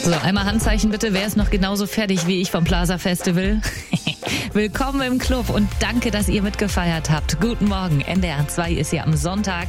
So, einmal Handzeichen bitte. Wer ist noch genauso fertig wie ich vom Plaza Festival? Willkommen im Club und danke, dass ihr mitgefeiert habt. Guten Morgen. NDR 2 ist ja am Sonntag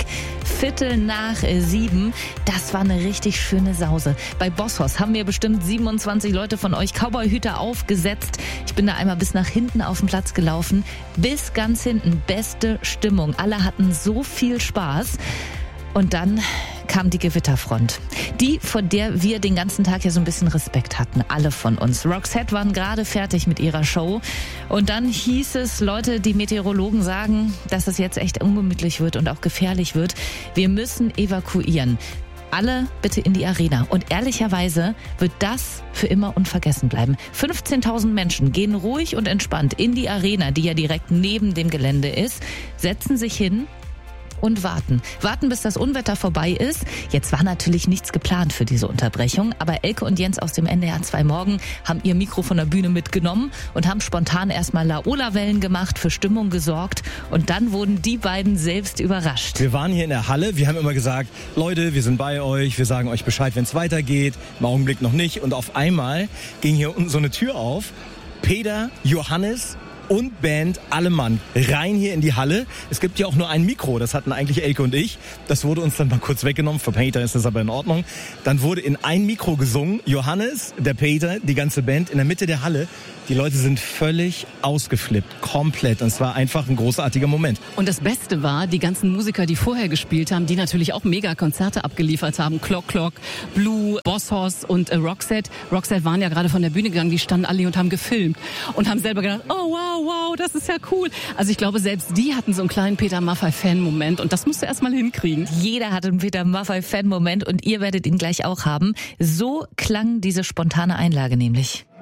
6:15. Das war eine richtig schöne Sause. Bei Bosshaus haben mir bestimmt 27 Leute von euch Cowboyhüte aufgesetzt. Ich bin da einmal bis nach hinten auf den Platz gelaufen. Bis ganz hinten. Beste Stimmung. Alle hatten so viel Spaß. Und dann kam die Gewitterfront. Die, vor der wir den ganzen Tag ja so ein bisschen Respekt hatten. Alle von uns. Roxette waren gerade fertig mit ihrer Show. Und dann hieß es, Leute, die Meteorologen sagen, dass es jetzt echt ungemütlich wird und auch gefährlich wird. Wir müssen evakuieren. Alle bitte in die Arena. Und ehrlicherweise wird das für immer unvergessen bleiben. 15.000 Menschen gehen ruhig und entspannt in die Arena, die ja direkt neben dem Gelände ist, setzen sich hin und warten. Warten, bis das Unwetter vorbei ist. Jetzt war natürlich nichts geplant für diese Unterbrechung, aber Elke und Jens aus dem NDR 2 Morgen haben ihr Mikro von der Bühne mitgenommen und haben spontan erstmal Laola-Wellen gemacht, für Stimmung gesorgt und dann wurden die beiden selbst überrascht. Wir waren hier in der Halle, wir haben immer gesagt, Leute, wir sind bei euch, wir sagen euch Bescheid, wenn es weitergeht, im Augenblick noch nicht und auf einmal ging hier unten so eine Tür auf, Peter, Johannes und Band, alle Mann, rein hier in die Halle. Es gibt ja auch nur ein Mikro, das hatten eigentlich Elke und ich. Das wurde uns dann mal kurz weggenommen, für Peter ist das aber in Ordnung. Dann wurde in ein Mikro gesungen, Johannes, der Peter, die ganze Band in der Mitte der Halle. Die Leute sind völlig ausgeflippt, komplett. Und es war einfach ein großartiger Moment. Und das Beste war, die ganzen Musiker, die vorher gespielt haben, die natürlich auch mega Konzerte abgeliefert haben. Clock Clock, Blue, Bosshaus und Roxette. Roxette waren ja gerade von der Bühne gegangen, die standen alle und haben gefilmt. Und haben selber gedacht, oh wow, das ist ja cool. Also ich glaube, selbst die hatten so einen kleinen Peter Maffay-Fan-Moment. Und das musst du erst mal hinkriegen. Jeder hatte einen Peter Maffay-Fan-Moment und ihr werdet ihn gleich auch haben. So klang diese spontane Einlage nämlich.